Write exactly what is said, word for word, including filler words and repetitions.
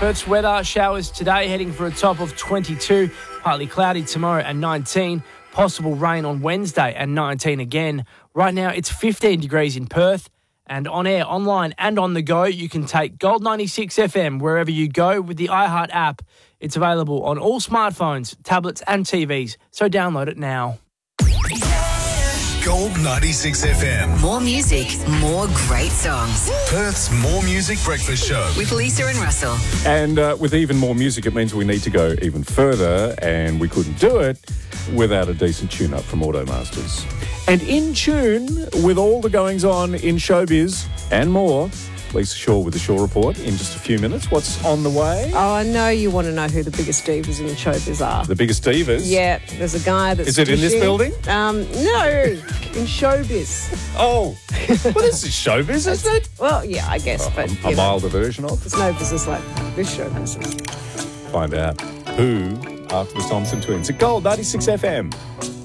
Perth's weather, showers today heading for a top of twenty-two. Partly cloudy tomorrow and nineteen. Possible rain on Wednesday and nineteen again. Right now it's fifteen degrees in Perth. And on air, online and on the go, you can take Gold ninety-six F M wherever you go with the iHeart app. It's available on all smartphones, tablets and T Vs, so download it now. Gold ninety-six F M. More music, more great songs. Perth's More Music Breakfast Show. With Lisa and Russell. And uh, with even more music, it means we need to go even further, and we couldn't do it without a decent tune-up from Automasters. And in tune with all the goings-on in showbiz and more, Lisa Shaw with the Shaw Report in just a few minutes. What's on the way? Oh, I know you want to know who the biggest divas in showbiz are. The biggest divas? Yeah, there's a guy that's Is it in this dishing- building? Um, no, in showbiz. Oh, well, this is showbiz, isn't it? Well, yeah, I guess, Oh, but a, you a know, milder version of. there's no business like this show business. Find out who after the Thompson Twins at Gold ninety-six F M.